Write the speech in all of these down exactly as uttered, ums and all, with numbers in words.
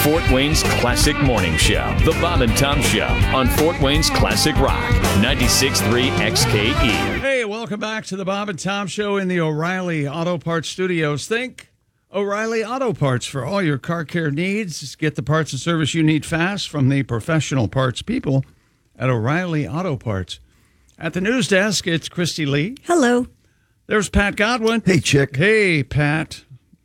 Fort Wayne's Classic Morning Show, The Bob and Tom Show, on Fort Wayne's Classic Rock, ninety-six point three X K E. Hey, welcome back to the Bob and Tom Show in the O'Reilly Auto Parts Studios. Think O'Reilly Auto Parts for all your car care needs. Get the parts and service you need fast from the professional parts people at O'Reilly Auto Parts. At the news desk, it's Christy Lee. Hello. There's Pat Godwin. Hey, Chick. Hey, Pat.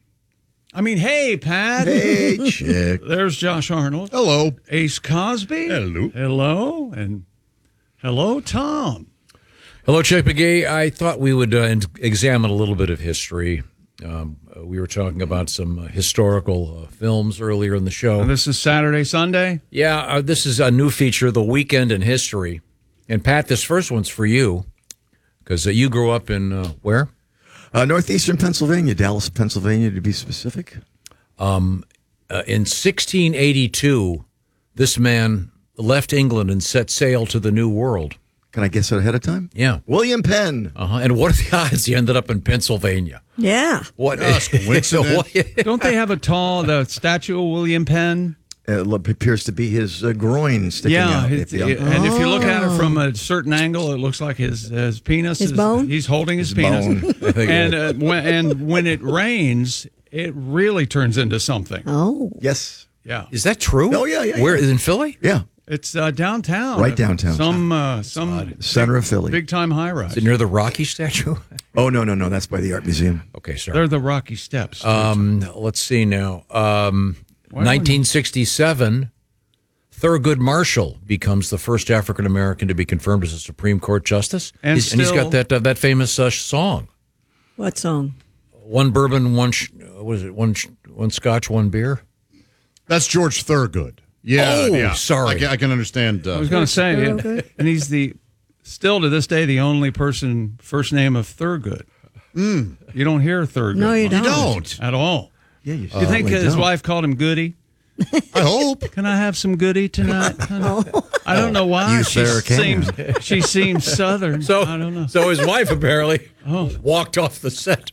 I mean, hey, Pat. Hey, Chick. There's Josh Arnold. Hello. Ace Cosby. Hello. Hello. And hello, Tom. Hello, Chick McGee. I thought we would uh, examine a little bit of history. Um, we were talking about some uh, historical uh, films earlier in the show. And this is Saturday, Sunday? Yeah, uh, this is a new feature, The Weekend in History. And, Pat, this first one's for you, because uh, you grew up in uh, where? Uh, northeastern Pennsylvania, Dallas, Pennsylvania, to be specific. Um, uh, in sixteen eighty-two, this man left England and set sail to the New World. Can I guess it ahead of time? Yeah. William Penn. Uh-huh. And what are the odds he ended up in Pennsylvania? Yeah. What? Gosh, coincidence. Don't they have a tall, the statue of William Penn? It appears to be his uh, groin sticking Yeah, out. it, If you- it- and if you look at it from a certain angle, it looks like his his penis. His is, bone? He's holding his, His penis. bone. I think And uh, when and when it rains, it really turns into something. Oh. Yes. Yeah, Is that true? Oh, yeah, yeah, Where, yeah. in Philly? Yeah. it's uh, downtown, Right downtown. Some uh, some Center of Philly. big time high rise. Is it near the Rocky statue? Oh, no, no, no. That's by the Art Museum. Okay, sorry. They're the Rocky Steps. Um, let's see now. Um, Why nineteen sixty-seven, Thurgood Marshall becomes the first African American to be confirmed as a Supreme Court justice, And he's, and he's still- got that uh, that famous uh, song: What song? "One bourbon, one sh- what is it? One sh- one scotch, one beer." That's George Thurgood. Yeah. Oh, yeah. sorry. I can, I can understand. Uh, I was going to say, They're and, okay. and he's the still to this day the only person first name of Thurgood. You don't hear Thurgood. No, you you don't. don't. at all. Yeah, you Do you think certainly his don't. wife called him Goody? I hope. Can I have some Goody tonight? honey? I don't know why. You she sure can. seems she seems southern. So I don't know. So his wife apparently Oh. walked off the set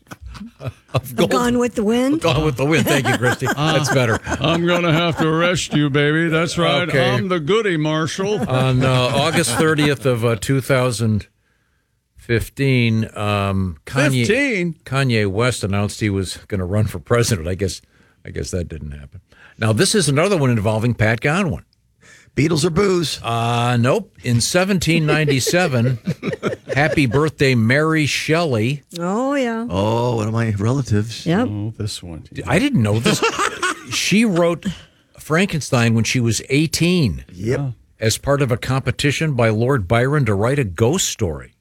of Gold- Gone with the Wind? Gone with the Wind. Thank you, Christy. That's better. I'm gonna have to arrest you, baby. That's right. Okay. I'm the Goody Marshal. On uh, August thirtieth of uh, two thousand fifteen, um, Kanye Fifteen. Kanye West announced he was going to run for president. I guess I guess that didn't happen. Now this is another one involving Pat Godwin. Beatles or booze? Uh, nope. In seventeen ninety-seven, happy birthday, Mary Shelley. Oh, yeah. Oh, one of my relatives. Yep. Oh, this one. I didn't know this. She wrote Frankenstein when she was eighteen Yep. as part of a competition by Lord Byron to write a ghost story.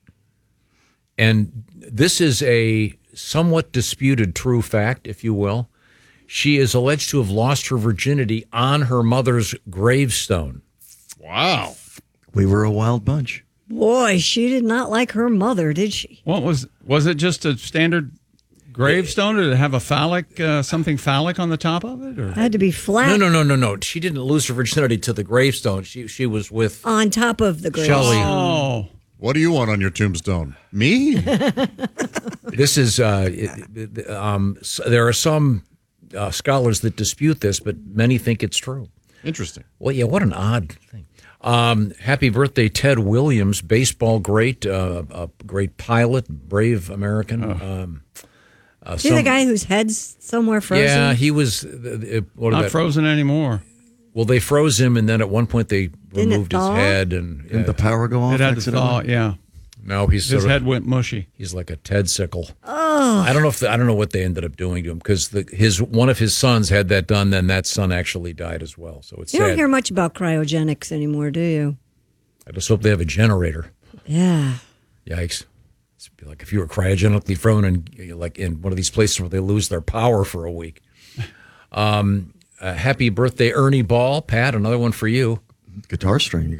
And this is a somewhat disputed true fact, if you will. She is alleged to have lost her virginity on her mother's gravestone. Wow. We were a wild bunch. Boy, she did not like her mother, did she? What was was it? Just a standard gravestone, or did it have a phallic uh, something phallic on the top of it? Or Had to be flat No, no, no, no, no. She didn't lose her virginity to the gravestone. She she was with on top of the grave. Shelley. oh, What do you want on your tombstone? Me? This is uh, it- it- um, s- there are some uh, scholars that dispute this, but many think it's true. Interesting. Well, yeah, what an odd thing. Um, happy birthday, Ted Williams, baseball great, uh, a great pilot, brave American. Um, uh, See some- the guy whose head's somewhere frozen? Yeah, he was. Uh, uh, what not that? frozen anymore. Well, they froze him, and then at one point they Didn't it removed his thaw? head, and Didn't uh, the power go off? It had to accidentally? thaw. Yeah, now he's his sort of, head went mushy. he's like a Ted sickle. Oh, I don't know if the, I don't know what they ended up doing to him because his one of his sons had that done, then that son actually died as well. So it's You sad. don't hear much about cryogenics anymore, do you? I just hope they have a generator. Yeah. Yikes. It'd be like if you were cryogenically frozen and you're like in one of these places where they lose their power for a week. Um, uh, happy birthday, Ernie Ball. Pat, another one for you. Guitar string.